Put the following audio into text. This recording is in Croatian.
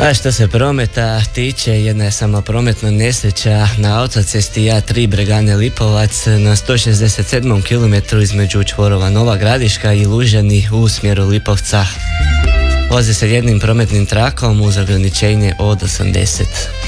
A što se prometa tiče, jedna je samo prometna nesreća na autocesti A3 Bregane Lipovac na 167. km između čvorova Nova Gradiška i Lužani u smjeru Lipovca. Vozi se jednim prometnim trakom uz ograničenje od 80.